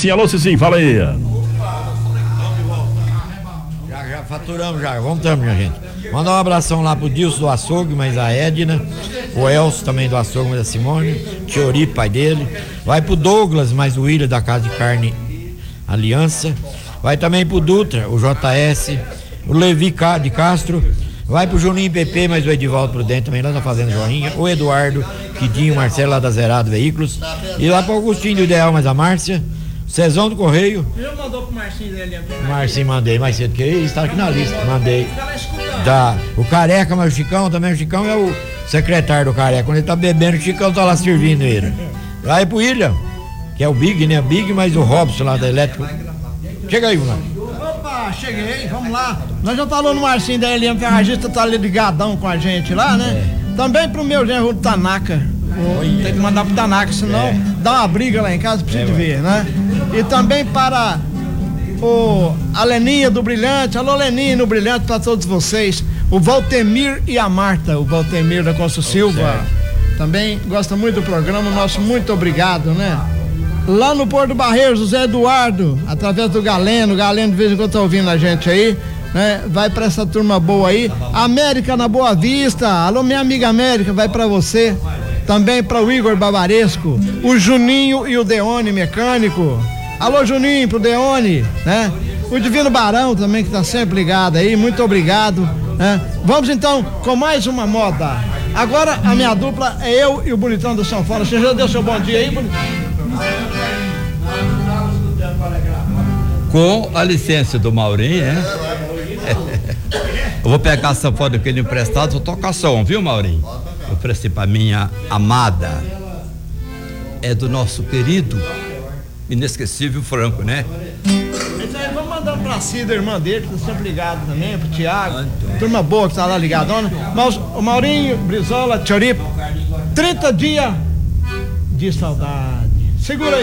Cicinho, alô Cicinho, fala aí. Já faturamos, já. Vamos também, minha gente. Mandar um abração lá pro Dilson do açougue, mas a Edna, o Elcio também do açougue, mas a Simone, Tiori, pai dele. Vai pro Douglas, mais o William da Casa de Carne Aliança. Vai também pro Dutra, o JS, o Levi de Castro. Vai pro Juninho PP, mais o Edivaldo Prudente também lá na Fazenda Joinha. O Eduardo, Quidinho, Marcelo lá da Zerado Veículos. E lá pro Agostinho do Ideal, mais a Márcia. Cezão do Correio. Eu mandou pro Marcinho dele. Marcinho, mandei mais cedo que ele, está aqui na lista. Mandei. O Careca, mas o Chicão também. O Chicão é o secretário do Careca. Quando ele tá bebendo, o Chicão tá lá servindo ele. Vai pro William, que é o Big, né? Big, mas o Robson lá da Elétrico. Chega aí, mano. Opa, cheguei, vamos lá. Nós já falamos no Marcinho da Eliane Ferragista, tá ali ligadão com a gente lá, né? Também pro meu genro do Tanaka. Tem que mandar pro Tanaka, senão dá uma briga lá em casa, precisa de ver, né? E também para a Leninha do Brilhante, alô Leninha no Brilhante para todos vocês, o Valtemir e a Marta, o Valtemir da Costa Silva, também gosta muito do programa, nosso muito obrigado, né? Lá no Porto Barreiros, o Zé Eduardo, através do Galeno de vez em quando tá ouvindo a gente aí, né? Vai pra essa turma boa aí. América na Boa Vista, alô minha amiga América, vai pra você. Também para o Igor Bavaresco, o Juninho e o Deone mecânico. Alô Juninho, pro Deone, né? O Divino Barão também que tá sempre ligado aí, muito obrigado, né? Vamos então com mais uma moda. Agora a minha dupla é eu e o Bonitão do Sanfona. Você já deu seu bom dia aí, Bonitão? Com a licença do Maurinho, eu vou pegar a sanfona que ele emprestado, vou tocar som, viu, Maurinho? Eu ofereci pra minha amada, é do nosso querido, inesquecível Franco, né? Então aí, vamos mandar pra Cida, irmã dele, que tá sempre ligado também, pro Thiago, turma boa que tá lá ligadona. Mas o Maurinho, Brizola, Tioripo, 30 dias de saudade. Segura aí.